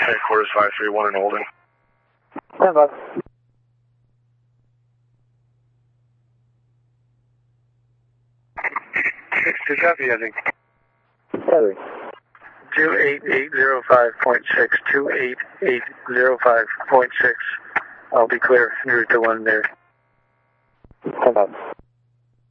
Headquarters 531 in holding. Yeah, bud. 6-2 copy, I think. Heather. 28805.6, 28805.6. I'll be clear, en route to 1 there. Yeah, bud.